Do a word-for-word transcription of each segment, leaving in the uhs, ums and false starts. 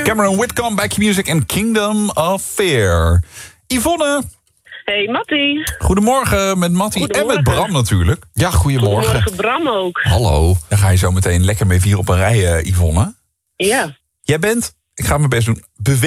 Cameron Whitcomb, Back Music en Kingdom of Fear. Yvonne. Hey, Mattie. Goedemorgen met Mattie en met Bram natuurlijk. Ja, goedemorgen. Goedemorgen, Bram ook. Hallo. Daar ga je zo meteen lekker mee vier op een rij, uh, Yvonne. Ja. Jij bent, ik ga mijn best doen,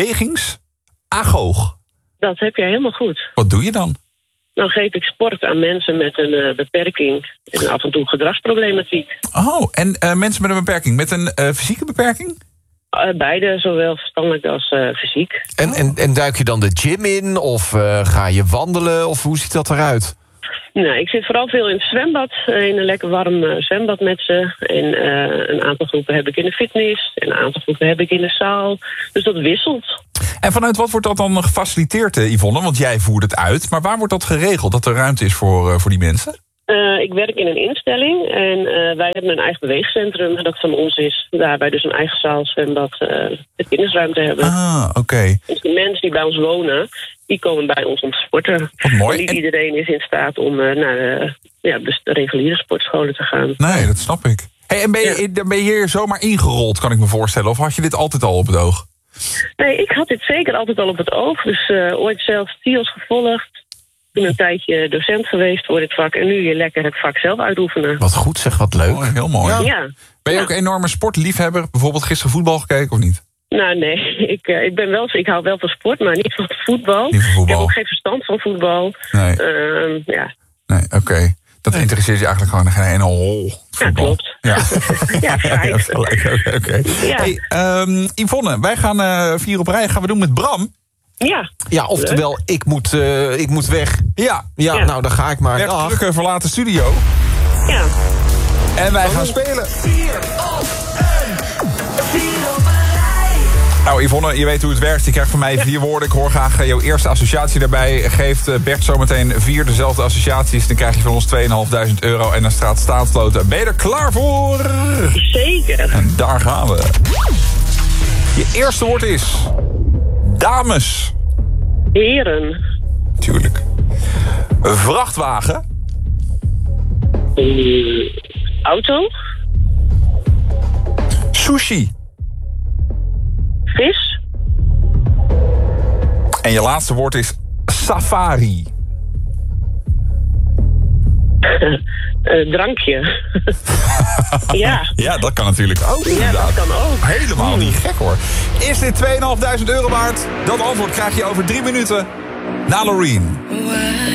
bewegingsagoog. Dat heb jij helemaal goed. Wat doe je dan? Dan geef ik sport aan mensen met een uh, beperking en af en toe gedragsproblematiek. Oh, en uh, mensen met een beperking, met een uh, fysieke beperking? Uh, beide, zowel verstandelijk als uh, fysiek. En, en, en duik je dan de gym in of uh, ga je wandelen of hoe ziet dat eruit? Nou, ik zit vooral veel in het zwembad, in een lekker warm uh, zwembad met ze. En uh, een aantal groepen heb ik in de fitness, en een aantal groepen heb ik in de zaal. Dus dat wisselt. En vanuit wat wordt dat dan gefaciliteerd, Yvonne? Want jij voert het uit, maar waar wordt dat geregeld, dat er ruimte is voor, uh, voor die mensen? Uh, ik werk in een instelling en uh, wij hebben een eigen beweegcentrum dat van ons is. Daar wij dus een eigen zaal, zwembad, uh, de fitnessruimte hebben. Ah, oké. Okay. Dus de mensen die bij ons wonen, die komen bij ons om te sporten. Wat mooi. En niet iedereen is in staat om uh, naar uh, ja, de reguliere sportscholen te gaan. Nee, dat snap ik. Hey, en ben je, ja. ben je hier zomaar ingerold, kan ik me voorstellen? Of had je dit altijd al op het oog? Nee, ik had dit zeker altijd al op het oog. Dus uh, ooit zelf T I O S gevolgd. Toen een tijdje docent geweest voor dit vak. En nu je lekker het vak zelf uitoefenen. Wat goed zeg, wat leuk. Oh, heel mooi. Ja. Ja. Ben je ja. ook een enorme sportliefhebber? Bijvoorbeeld gisteren voetbal gekeken of niet? Nou nee, ik, uh, ik, ben wel, ik hou wel van sport, maar niet van voetbal. Niet van voetbal. Ik heb ook geen verstand van voetbal. Nee. Uh, ja. Nee, oké. Okay. Dat interesseert je eigenlijk gewoon geen ene hol. Ja, klopt. Ja, ja, ja oké. Okay. Ja. Hey, um, Yvonne, wij gaan uh, vier op rij. Gaan we doen met Bram. Ja. Ja, oftewel, ik moet, uh, ik moet weg. Ja. Ja, ja. Nou, dan ga ik maar. Echt drukke verlaten studio. Ja. En wij gaan spelen. vier op een. vier op een rij. Nou, Yvonne, je weet hoe het werkt. Je krijgt van mij vier woorden. Ik hoor graag jouw eerste associatie daarbij. Geeft Bert zometeen vier dezelfde associaties. Dan krijg je van ons tweeënhalfduizend euro. En dan staat staatsloten. Ben je er klaar voor? Zeker. En daar gaan we. Je eerste woord is... dames. Heren. Tuurlijk. Vrachtwagen. Uh, auto. Sushi. Vis. En je laatste woord is safari. uh, drankje. Ja. Ja, dat kan natuurlijk ook. Ja, inderdaad. dat kan ook. Helemaal niet gek hoor. Is dit tweeënhalfduizend euro waard? Dat antwoord krijg je over drie minuten na Loreen.